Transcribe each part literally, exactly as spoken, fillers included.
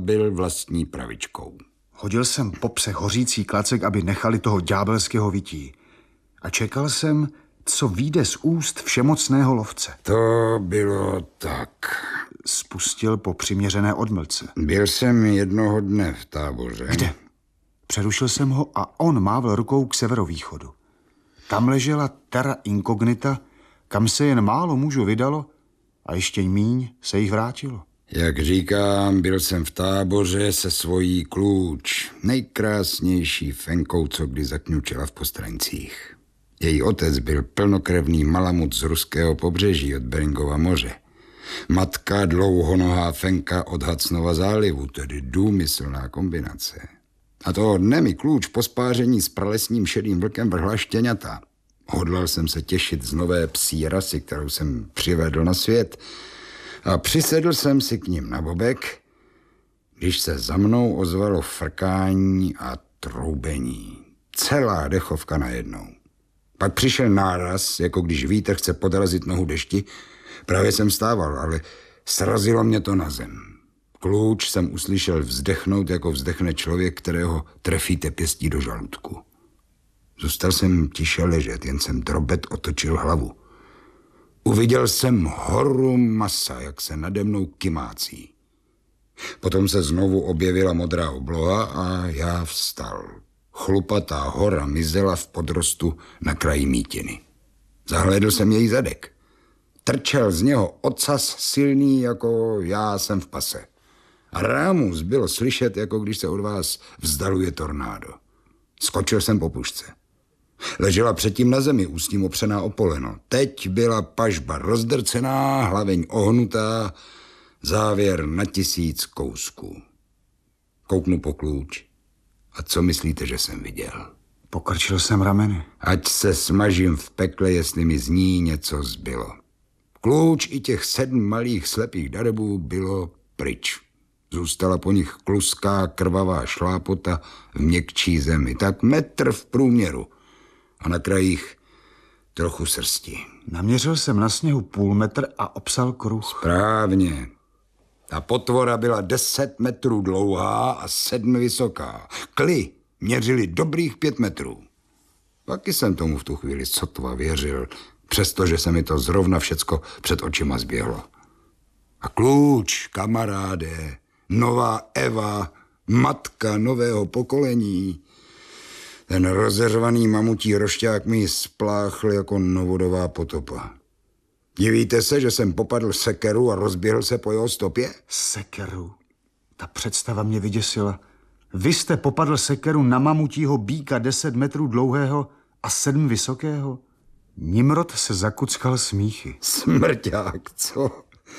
byl vlastní pravičkou. Hodil jsem po psech hořící klacek, aby nechali toho ďábelského vytí. A čekal jsem, co vyjde z úst všemocného lovce. To bylo tak. Spustil po přiměřené odmlce. Byl jsem jednoho dne v Táboře. Kde? Přerušil jsem ho a on mávl rukou k severovýchodu. Tam ležela terra incognita, kam se jen málo mužů vydalo a ještě míň se jich vrátilo. Jak říkám, byl jsem v Táboře se svojí Kluč, nejkrásnější fenkou, co kdy zakňučela v Postraňcích. Její otec byl plnokrevný malamut z ruského pobřeží od Beringova moře. Matka dlouhonohá fenka od Hudsonova zálivu, tedy důmyslná kombinace. A toho dne mi Kluč po spáření s pralesním šedým vlkem vrhla štěňata. Hodlal jsem se těšit z nové psí rasy, kterou jsem přivedl na svět, a přisedl jsem si k ním na bobek, když se za mnou ozvalo frkání a troubení. Celá dechovka najednou. Pak přišel náraz, jako když vítr chce podrazit nohu dešti. Právě jsem stával, ale srazilo mě to na zem. Kluč jsem uslyšel vzdechnout, jako vzdechne člověk, kterého trefíte pěstí do žaludku. Zůstal jsem tiše ležet, jen jsem drobet otočil hlavu. Uviděl jsem horu masa, jak se nade mnou kymácí. Potom se znovu objevila modrá obloha a já vstal. Chlupatá hora mizela v podrostu na kraji mítiny. Zahlédl jsem její zadek. Trčel z něho ocas silný, jako já jsem v pase. A rámus bylo slyšet, jako když se od vás vzdaluje tornádo. Skočil jsem po pušce. Ležela předtím na zemi, ústím opřená o poleno. Teď byla pažba rozdrcená, hlaveň ohnutá, závěr na tisíc kousků. Kouknu po Kluč. A co myslíte, že jsem viděl? Pokrčil jsem rameny. Ať se smažím v pekle, jestli mi z ní něco zbylo. Kluč i těch sedm malých slepých darebů bylo pryč. Zůstala po nich kluská, krvavá šlápota v měkčí zemi. Tak metr v průměru. A na krajích trochu srsti. Naměřil jsem na sněhu půl metr a opsal kruh. Správně. Ta potvora byla deset metrů dlouhá a sedm vysoká. Kly měřili dobrých pět metrů. Taky jsem tomu v tu chvíli sotva věřil, přestože se mi to zrovna všecko před očima zběhlo. A Kluč, kamaráde, nová Eva, matka nového pokolení. Ten rozeřvaný mamutí rošťák mi spláchl jako novodová potopa. Divíte se, že jsem popadl sekeru a rozběhl se po jeho stopě? Sekeru? Ta představa mě vyděsila. Vy jste popadl sekeru na mamutího býka deset metrů dlouhého a sedm vysokého? Nimrod se zakuckal smíchy. Smrťák, co?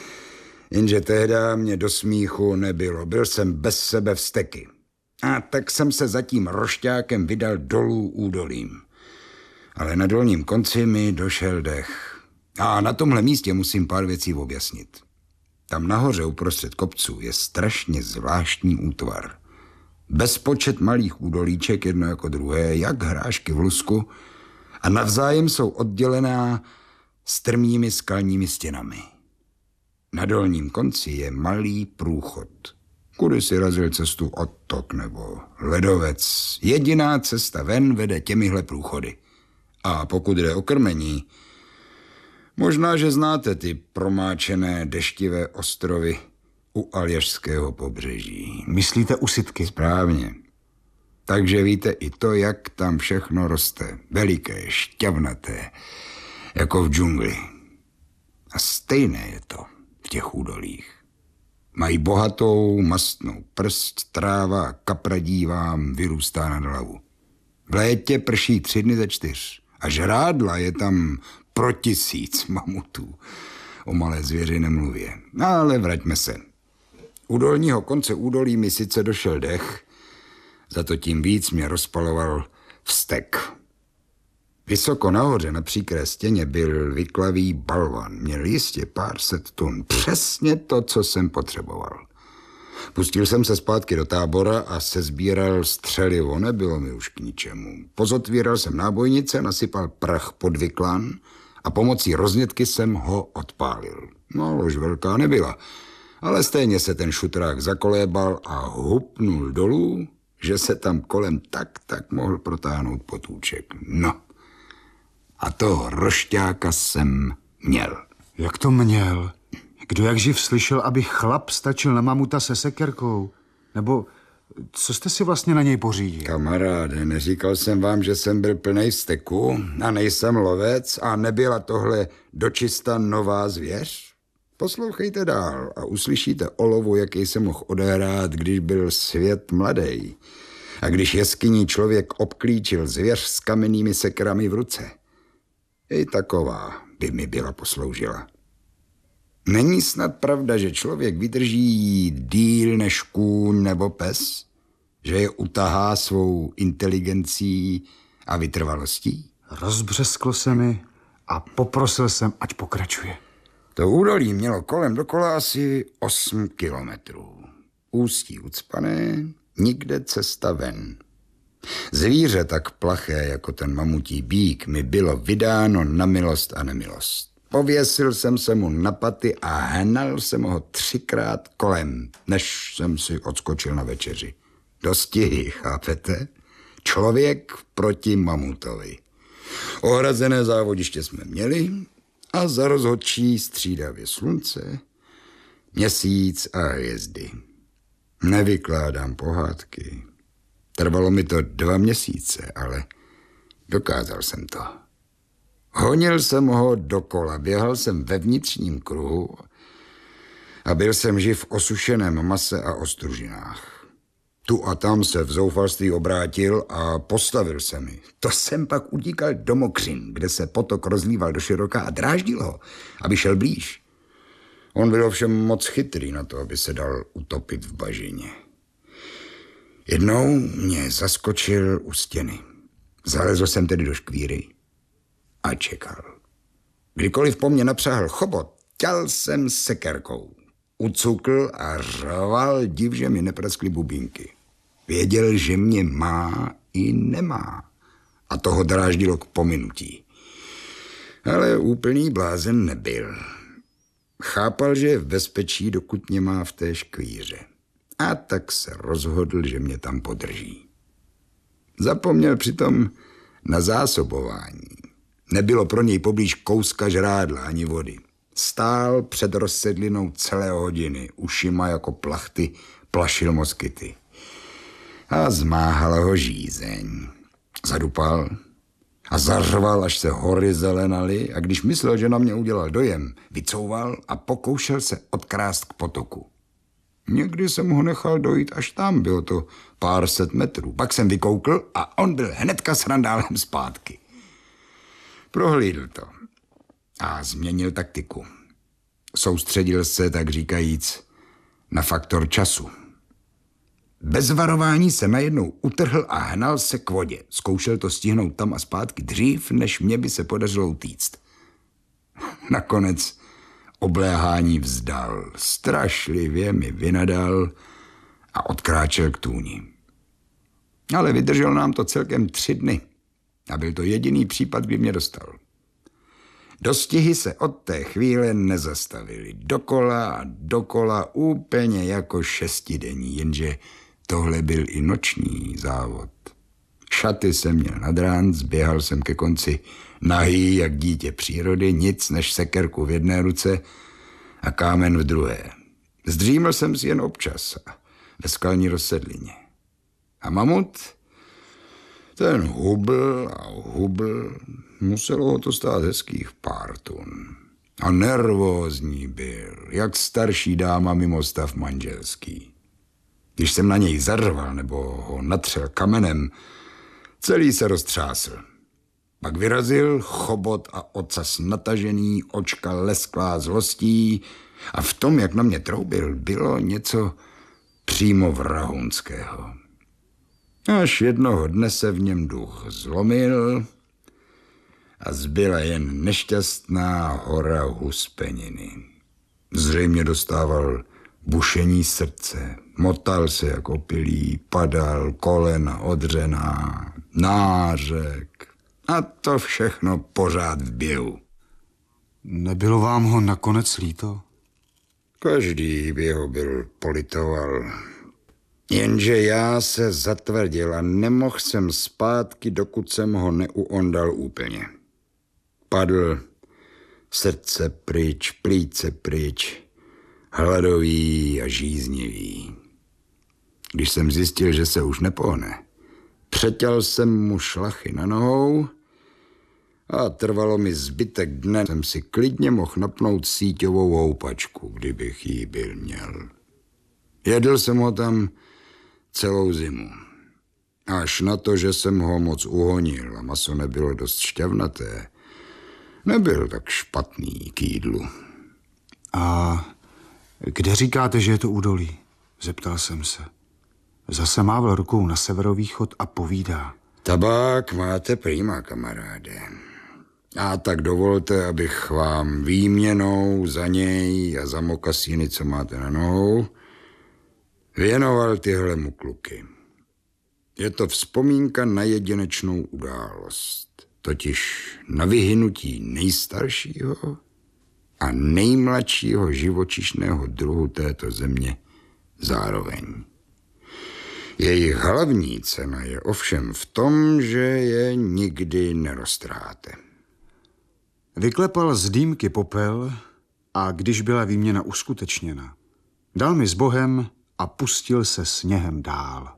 Jenže tehda mě do smíchu nebylo. Byl jsem bez sebe vzteky. A tak jsem se za tím rošťákem vydal dolů údolím. Ale na dolním konci mi došel dech. A na tomhle místě musím pár věcí objasnit. Tam nahoře uprostřed kopců je strašně zvláštní útvar. Bezpočet malých údolíček, jedno jako druhé, jak hrášky v lusku, a navzájem jsou oddělená strmými skalními stěnami. Na dolním konci je malý průchod. Kudy si razil cestu odtok nebo ledovec. Jediná cesta ven vede těmihle průchody. A pokud jde o krmení, možná, že znáte ty promáčené deštivé ostrovy u Aljašského pobřeží. Myslíte Usitky? Správně. Takže víte i to, jak tam všechno roste. Veliké, šťavnaté, jako v džungli. A stejné je to v těch údolích. Mají bohatou, mastnou prst, tráva a kapradí vám vyrůstá nad hlavu. V létě prší tři dny ze čtyř. A žrádla je tam pro tisíc mamutů. O malé zvěři nemluvě. Ale vraťme se. U dolního konce údolí mi sice došel dech, za to tím víc mě rozpaloval vztek. Vysoko nahoře na příkré stěně byl vyklavý balvan. Měl jistě pár set tun. Přesně to, co jsem potřeboval. Pustil jsem se zpátky do tábora a sesbíral střelivo. Nebylo mi už k ničemu. Pozotvíral jsem nábojnice, nasypal prach pod vyklán a pomocí roznětky jsem ho odpálil. No, lož velká nebyla. Ale stejně se ten šutrák zakolébal a hupnul dolů, že se tam kolem tak tak mohl protáhnout potůček. No, a toho rošťáka jsem měl. Jak to měl? Kdo jak živ slyšel, aby chlap stačil na mamuta se sekerkou? Nebo co jste si vlastně na něj pořídil? Kamaráde, neříkal jsem vám, že jsem byl plnej steku a nejsem lovec a nebyla tohle dočista nová zvěř? Poslouchejte dál a uslyšíte o lovu, jaký se mohl odehrát, když byl svět mladej a když jeskyní člověk obklíčil zvěř s kamennými sekerami v ruce. I taková by mi byla posloužila. Není snad pravda, že člověk vydrží díl než kůň nebo pes? Že je utahá svou inteligencí a vytrvalostí? Rozbřesklo se mi a poprosil jsem, ať pokračuje. To údolí mělo kolem dokola asi osm kilometrů. Ústí ucpané, nikde cesta ven. Zvíře tak plaché jako ten mamutí býk mi bylo vydáno na milost a nemilost. Pověsil jsem se mu na paty a hnal jsem ho třikrát kolem, než jsem si odskočil na večeři. Dostihy, chápete? Člověk proti mamutovi. Ohrazené závodiště jsme měli a za rozhodčí střídavě slunce, měsíc a hvězdy. Nevykládám pohádky. Trvalo mi to dva měsíce, ale dokázal jsem to. Honil jsem ho dokola, běhal jsem ve vnitřním kruhu a byl jsem živ v osušeném mase a ostružinách. Tu a tam se v zoufalství obrátil a postavil se mi. To jsem pak utíkal do mokřin, kde se potok rozlíval do široka a dráždil ho, aby šel blíž. On byl ovšem moc chytrý na to, aby se dal utopit v bažině. Jednou mě zaskočil u stěny. Zalezl jsem tedy do škvíry a čekal. Kdykoliv po mně napřáhl chobot, ťal jsem sekerkou. Ucukl a řval div, že mi nepraskly bubínky. Věděl, že mě má i nemá. A toho dráždilo k pominutí. Ale úplný blázen nebyl. Chápal, že je v bezpečí, dokud mě má v té škvíře. A tak se rozhodl, že mě tam podrží. Zapomněl přitom na zásobování. Nebylo pro něj poblíž kouska žrádla ani vody. Stál před rozsedlinou celé hodiny, ušima jako plachty plašil moskyty. A zmáhala ho žízeň. Zadupal a zařval, až se hory zelenaly, a když myslel, že na mě udělal dojem, vycouval a pokoušel se odkrást k potoku. Někdy jsem ho nechal dojít až tam, bylo to pár set metrů. Pak jsem vykoukl a on byl hnedka s randálem zpátky. Prohlídl to a změnil taktiku. Soustředil se, tak říkajíc, na faktor času. Bez varování se najednou utrhl a hnal se k vodě. Zkoušel to stihnout tam a zpátky dřív, než mě by se podařilo utíct. Nakonec obléhání vzdal, strašlivě mi vynadal a odkráčel k tůni. Ale vydržel nám to celkem tři dny a byl to jediný případ, kdy mě dostal. Dostihy se od té chvíle nezastavily. Dokola a dokola úplně jako šestidenní, jenže tohle byl i noční závod. Šaty jsem měl nad ránc, běhal jsem ke konci nahý jak dítě přírody, nic než sekerku v jedné ruce a kámen v druhé. Zdříml jsem si jen občas ve skalní rozsedlině. A mamut? Ten hubl a hubl, muselo ho to stát hezkých pár tun. A nervózní byl, jak starší dáma mimo stav manželský. Když jsem na něj zarval nebo ho natřel kamenem, celý se roztřásl. Pak vyrazil chobot a ocas natažený, očka lesklá zlostí a v tom, jak na mě troubil, bylo něco přímo vrahunského. Až jednoho dne se v něm duch zlomil a zbyla jen nešťastná hora huspeniny. Zřejmě dostával bušení srdce, motal se jako pilí, padal, kolena odřená, nářek a to všechno pořád v běhu. Nebylo vám ho nakonec líto? Každý by ho byl politoval. Jenže já se zatvrdil a nemohl jsem zpátky, dokud jsem ho neuondal úplně. Padl, srdce pryč, plíce pryč, hladový a žíznivý. Když jsem zjistil, že se už nepohne, přetěl jsem mu šlachy na nohou a trvalo mi zbytek dne, jsem si klidně mohl napnout síťovou houpačku, kdybych jí byl měl. Jedl jsem ho tam celou zimu. Až na to, že jsem ho moc uhonil a maso nebylo dost šťavnaté, nebyl tak špatný k jídlu. A kde říkáte, že je to údolí? Zeptal jsem se. Zase mával rukou na severovýchod a povídá. Tabák máte prýma, kamaráde. A tak dovolte, abych vám výměnou za něj a za mokasíny, co máte na nohou, věnoval tyhle mukluky. Je to vzpomínka na jedinečnou událost, totiž na vyhynutí nejstaršího a nejmladšího živočišného druhu této země zároveň. Jejich hlavní cena je ovšem v tom, že je nikdy neroztráte. Vyklepal z dýmky popel a když byla výměna uskutečněna, dal mi s Bohem a pustil se sněhem dál.